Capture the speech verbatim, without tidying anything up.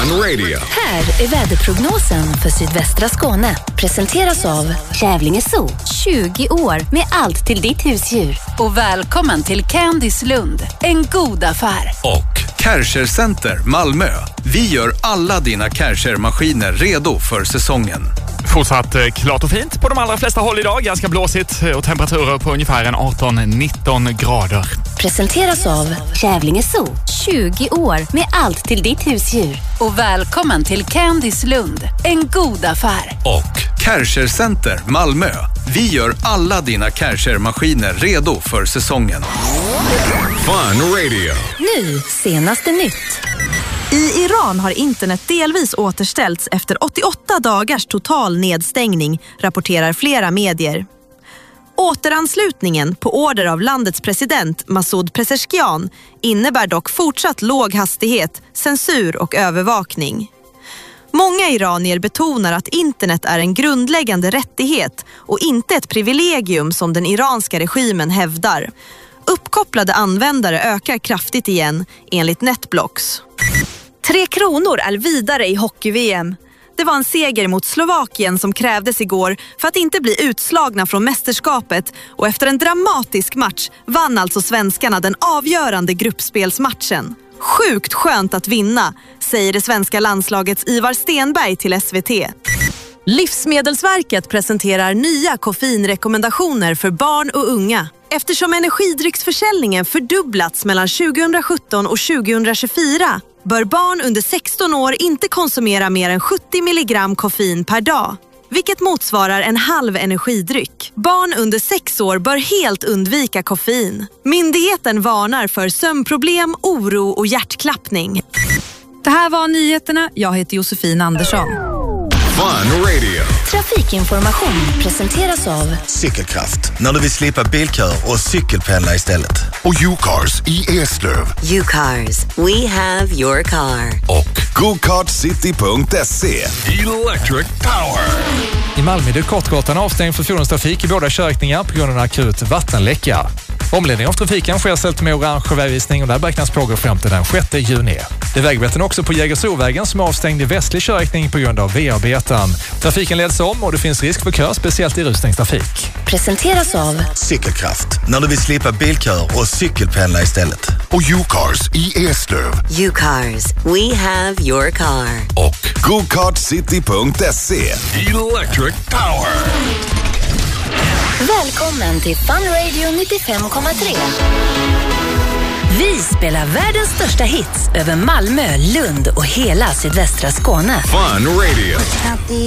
Fun Radio. Här är väderprognosen för sydvästra Skåne. Presenteras av Kävlinge Zoo. tjugo år med allt till ditt husdjur. Och välkommen till Candice Lund. En god affär. Och Kärcher Center Malmö. Vi gör alla dina Kärcher-maskiner redo för säsongen. Fortsatt klart och fint på de allra flesta håll idag. Ganska blåsigt och temperaturer på ungefär en arton nitton grader. Presenteras av Kävlinge Zoo. tjugo år med allt till ditt husdjur. Och välkommen till Candice Lund. En god affär. Och Kärcher Center Malmö. Vi gör alla dina Kärcher-maskiner redo för säsongen. Fun Radio. Nu, senaste nytt. I Iran har internet delvis återställts efter åttioåtta dagars total nedstängning, rapporterar flera medier. Återanslutningen på order av landets president Masoud Pezeshkian innebär dock fortsatt låg hastighet, censur och övervakning. Många iranier betonar att internet är en grundläggande rättighet och inte ett privilegium som den iranska regimen hävdar. Uppkopplade användare ökar kraftigt igen, enligt Netblocks. Tre kronor är vidare i hockey-V M. Det var en seger mot Slovakien som krävdes igår för att inte bli utslagna från mästerskapet, och efter en dramatisk match vann alltså svenskarna den avgörande gruppspelsmatchen. Sjukt skönt att vinna, säger det svenska landslagets Ivar Stenberg till S V T. Livsmedelsverket presenterar nya koffeinrekommendationer för barn och unga. Eftersom energidrycksförsäljningen fördubblats mellan tjugosjutton och tjugotjugofyra bör barn under sexton år inte konsumera mer än sjuttio milligram koffein per dag, vilket motsvarar en halv energidryck. Barn under sex år bör helt undvika koffein. Myndigheten varnar för sömnproblem, oro och hjärtklappning. Det här var nyheterna. Jag heter Josefin Andersson. Fun Radio. Trafikinformation presenteras av Cykelkraft, när du vill slippa bilkör och cykelpendla istället. Och U-Cars i Eslöv. U-Cars, we have your car. Och go kart city punkt se. Electric Power. I Malmö är Kortgatan avstängd för fordonstrafik i båda körriktningar på grund av en akut vattenläcka. Omledning av trafiken sker ställt med orange vägvisning och där beräknas pågå fram till den sjätte juni. Det är vägbeten också på Jägersrovägen som är avstängd i västlig körriktning på grund av V-arbeten. Trafiken leds om och det finns risk för kör, speciellt i rusningstrafik. Presenteras av Cykelkraft, när du vill slippa bilkör och cykelpendla istället. Och U-Cars i Eslöv. U-Cars, we have your car. Och go kart city punkt se. Electric Power. Välkommen till Fun Radio nittiofem komma tre. Vi spelar världens största hits över Malmö, Lund och hela sydvästra Skåne. Fun Radio.